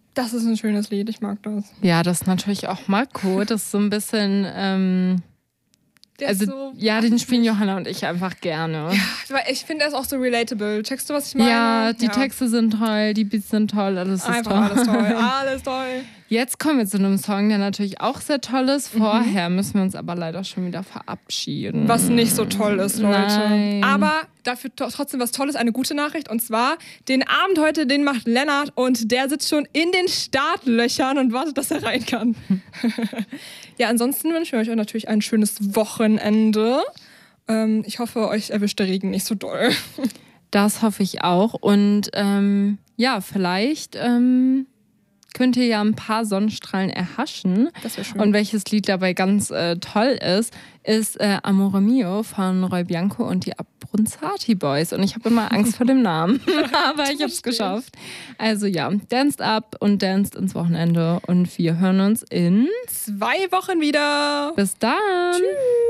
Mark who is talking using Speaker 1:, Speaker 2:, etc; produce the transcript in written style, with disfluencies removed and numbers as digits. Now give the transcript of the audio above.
Speaker 1: Das ist ein schönes Lied, ich mag das.
Speaker 2: Ja, das ist natürlich auch Marco. Das ist so ein bisschen... den spielen Johanna und ich einfach gerne.
Speaker 1: Ja, ich finde, er ist auch so relatable. Checkst du, was ich meine?
Speaker 2: Ja, die Texte sind toll, die Beats sind toll, alles ist
Speaker 1: einfach
Speaker 2: toll.
Speaker 1: Alles toll, alles toll.
Speaker 2: Jetzt kommen wir zu einem Song, der natürlich auch sehr toll ist. Vorher müssen wir uns aber leider schon wieder verabschieden.
Speaker 1: Was nicht so toll ist, Leute.
Speaker 2: Nein.
Speaker 1: Aber dafür trotzdem was Tolles, eine gute Nachricht. Und zwar, den Abend heute, den macht Lennart und der sitzt schon in den Startlöchern und wartet, dass er rein kann. Ja, ansonsten wünschen wir euch natürlich ein schönes Wochenende. Ich hoffe, euch erwischt der Regen nicht so doll.
Speaker 2: Das hoffe ich auch. Und vielleicht... könnt ihr ja ein paar Sonnenstrahlen erhaschen.
Speaker 1: Das wäre schön.
Speaker 2: Und welches Lied dabei ganz toll ist Amore Mio von Roy Bianco und die Abronzati Boys. Und ich habe immer Angst vor dem Namen, aber ich habe es geschafft. Also ja, danced up und danced ins Wochenende. Und wir hören uns in
Speaker 1: 2 Wochen wieder.
Speaker 2: Bis dann.
Speaker 1: Tschüss.